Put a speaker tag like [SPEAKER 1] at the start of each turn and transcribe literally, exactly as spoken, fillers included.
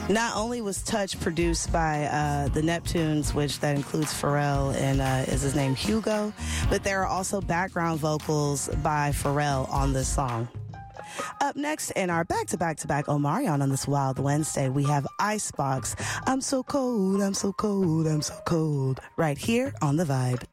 [SPEAKER 1] Not only was Touch produced by uh, the Neptunes, which that includes Pharrell and uh, is his name Hugo, but there are also background vocals by Pharrell on this song. Up next in our back-to-back-to-back Omarion on this Wild Wednesday, we have Icebox. I'm so cold, I'm so cold, I'm so cold. Right here on The Vibe.